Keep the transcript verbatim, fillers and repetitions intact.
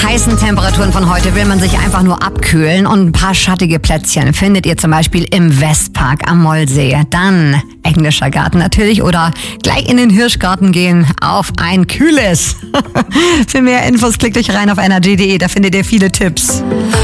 heißen Temperaturen von heute will man sich einfach nur abkühlen und ein paar schattige Plätzchen findet ihr zum Beispiel im Westpark am Mollsee. Dann englischer Garten natürlich oder gleich in den Hirschgarten gehen auf ein kühles. Für mehr Infos klickt euch rein auf energy punkt de, da findet ihr viele Tipps.